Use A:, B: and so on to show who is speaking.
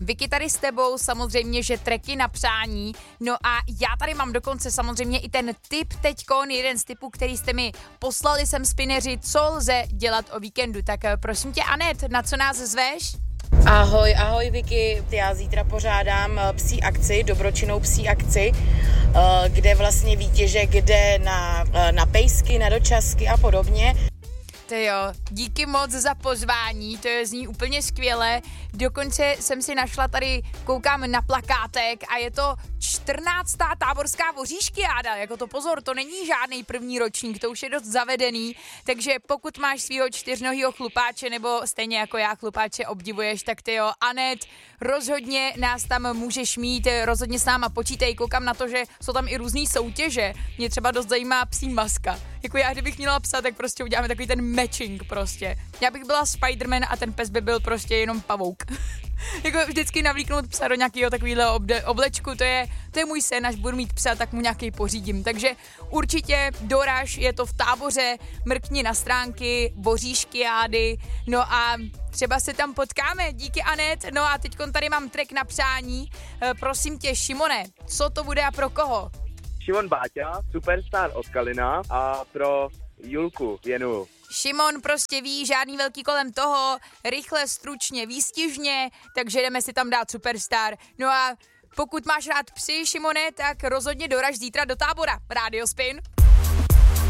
A: Vicky tady s tebou, samozřejmě, že treky na přání. No a já tady mám dokonce samozřejmě i ten tip teďkon, jeden z tipů, který jste mi poslali sem spineři, co lze dělat o víkendu. Tak prosím tě, Anet, na co nás zveš?
B: Ahoj Vicky, já zítra pořádám psí akci, dobročinnou psí akci, kde vlastně výtěžek jde na pejsky, na dočasky a podobně.
A: Ty jo, díky moc za pozvání, to je zní úplně skvěle. Dokonce jsem si našla tady, koukám na plakátek a je to 14. táborská voříškiáda, jako to pozor, to není žádný první ročník, to už je dost zavedený, takže pokud máš svýho 4nohýho chlupáče nebo stejně jako já chlupáče obdivuješ, tak ty jo, Anet, rozhodně nás tam můžeš mít, rozhodně s náma počítej, koukám na to, že jsou tam i různý soutěže, mě třeba dost zajímá psí maska, jako já kdybych měla psa, tak prostě uděláme takový ten matching prostě, já bych byla Spiderman a ten pes by byl prostě jenom pavouk. Jako vždycky navlíknout psa do nějakého takového oblečku, to je můj sen, až budu mít psa, tak mu nějaký pořídím. Takže určitě doraž, je to v Táboře, mrkni na stránky Voříškiády, no a třeba se tam potkáme, díky Anet, no a teďkon tady mám track na přání, prosím tě, Šimone, co to bude a pro koho?
C: Šimon Báťa, Superstar od Kalina a pro Julku věnuju.
A: Šimon prostě ví, žádný velký kolem toho, rychle, stručně, výstižně, takže jdeme si tam dát Superstar. No a pokud máš rád psy, Šimone, tak rozhodně doraž zítra do Tábora. Radio Spin.